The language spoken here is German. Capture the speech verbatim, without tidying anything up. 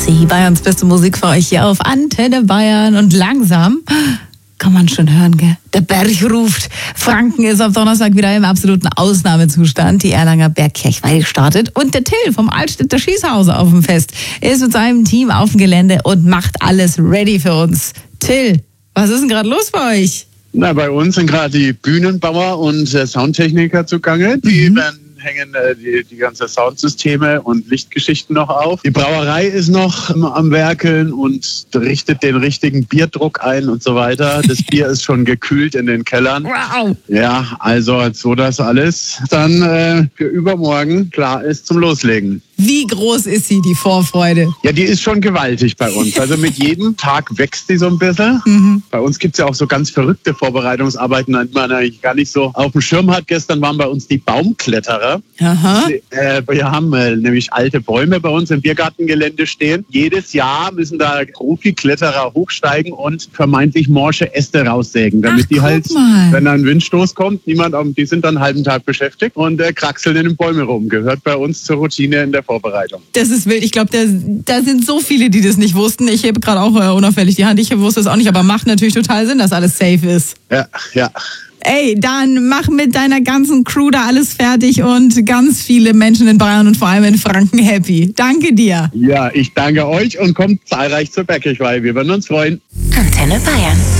Easy, Bayerns beste Musik für euch hier auf Antenne Bayern. Und langsam kann man schon hören, gell? Der Berg ruft. Franken ist auf Donnerstag wieder im absoluten Ausnahmezustand. Die Erlanger Bergkirchweih startet. Und der Till vom Altstädter Schießhause auf dem Fest ist mit seinem Team auf dem Gelände und macht alles ready für uns. Till, was ist denn gerade los bei euch? Na, bei uns sind gerade die Bühnenbauer und äh, Soundtechniker zugange. Die mhm. werden hängen äh, die, die ganzen Soundsysteme und Lichtgeschichten noch auf. Die Brauerei ist noch ähm, am Werkeln und richtet den richtigen Bierdruck ein und so weiter. Das Bier ist schon gekühlt in den Kellern. Wow. Ja, also so das alles dann äh, für übermorgen klar ist zum Loslegen. Wie groß ist sie, die Vorfreude? Ja, die ist schon gewaltig bei uns. Also mit jedem Tag wächst die so ein bisschen. Mhm. Bei uns gibt's ja auch so ganz verrückte Vorbereitungsarbeiten, die man eigentlich gar nicht so auf dem Schirm hat. Gestern waren bei uns die Baumkletterer. Aha. Äh, wir haben äh, nämlich alte Bäume bei uns im Biergartengelände stehen. Jedes Jahr müssen da Profikletterer hochsteigen und vermeintlich morsche Äste raussägen, damit Ach, die halt, mal. wenn da ein Windstoß kommt, niemand, die sind dann einen halben Tag beschäftigt und äh, kraxeln in den Bäumen rum. Gehört bei uns zur Routine in der Vorbereitung. Das ist wild. Ich glaube, da, da sind so viele, die das nicht wussten. Ich hebe gerade auch äh, unauffällig die Hand. Ich wusste es auch nicht, aber macht natürlich total Sinn, dass alles safe ist. Ja, ja. Ey, dann mach mit deiner ganzen Crew da alles fertig und ganz viele Menschen in Bayern und vor allem in Franken happy. Danke dir. Ja, ich danke euch und kommt zahlreich zur Bergkirchweih. Wir würden uns freuen. Antenne Bayern.